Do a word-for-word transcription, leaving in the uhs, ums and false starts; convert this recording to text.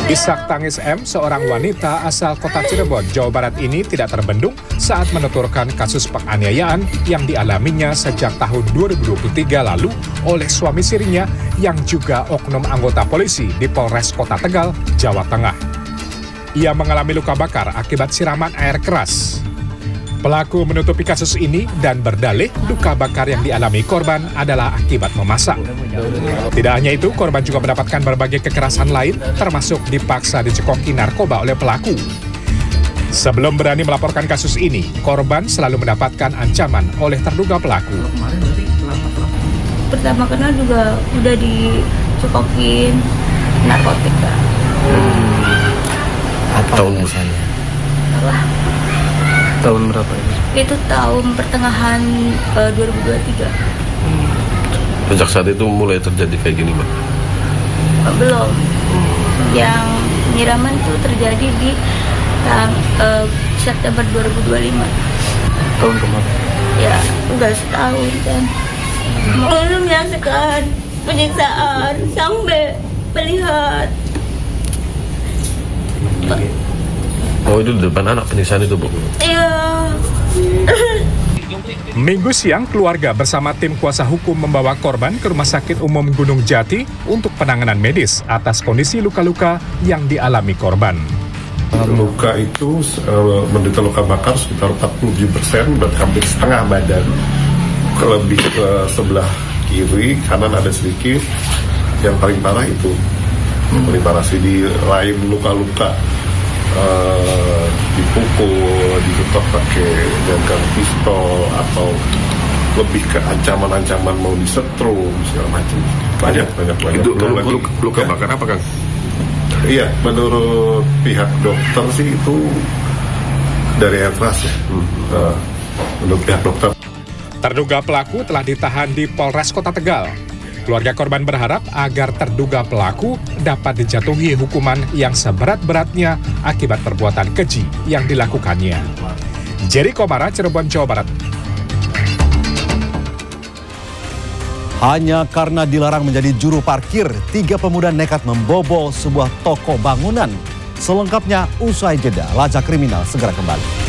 Isak tangis M, seorang wanita asal kota Cirebon, Jawa Barat ini tidak terbendung saat menuturkan kasus penganiayaan yang dialaminya sejak tahun dua ribu dua puluh tiga lalu oleh suami sirinya yang juga oknum anggota polisi di Polres Kota Tegal, Jawa Tengah. Ia mengalami luka bakar akibat siraman air keras. Pelaku menutupi kasus ini dan berdalih luka bakar yang dialami korban adalah akibat memasak. Tidak hanya itu, korban juga mendapatkan berbagai kekerasan lain, termasuk dipaksa dicekoki narkoba oleh pelaku. Sebelum berani melaporkan kasus ini, korban selalu mendapatkan ancaman oleh terduga pelaku. Pertama kenal juga udah dicekokin narkotika. Apa tahun misalnya? Salah. Tahun berapa ini? Itu tahun pertengahan uh, dua ribu dua puluh tiga. Hmm. Sejak saat itu mulai terjadi kayak gini, Mbak? Uh, belum. Yang penyiraman itu terjadi di tang, uh, September dua ribu dua puluh lima. Tahun kemarin? Ya, udah setahun kan. Belum menyaksikan penyiksaan sampai melihat. Oh, itu di depan anak penyiksaan itu, Bu? Iya. Minggu siang, keluarga bersama tim kuasa hukum membawa korban ke Rumah Sakit Umum Gunung Jati untuk penanganan medis atas kondisi luka-luka yang dialami korban. Luka itu uh, menderita luka bakar sekitar empat puluh tujuh persen, berarti hampir setengah badan. Lebih ke sebelah kiri, kanan ada sedikit. Yang paling parah itu, yang paling parah sih di rahim luka-luka. Uh, dipukul, ditutup pakai dengan pistol atau lebih ke ancaman-ancaman mau disetrum segala macam. Banyak banyak banyak. Itu luka, luka, luka bakar apa, Kang? Iya, menurut pihak dokter sih itu dari air keras ya. Hmm. Uh, menurut pihak dokter. Terduga pelaku telah ditahan di Polres Kota Tegal. Keluarga korban berharap agar terduga pelaku dapat dijatuhi hukuman yang seberat-beratnya akibat perbuatan keji yang dilakukannya. Jerry Komara, Cirebon, Jawa Barat. Hanya karena dilarang menjadi juru parkir, tiga pemuda nekat membobol sebuah toko bangunan. Selengkapnya usai jeda, Lacak Kriminal segera kembali.